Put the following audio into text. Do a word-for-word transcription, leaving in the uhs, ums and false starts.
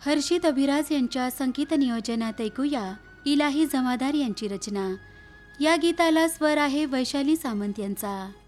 हर्षित अभिराज यांच्या संगीत नियोजनात ऐकूया इलाही जमादार यांची रचना। या गीताला स्वर आहे वैशाली सामंत यांचा।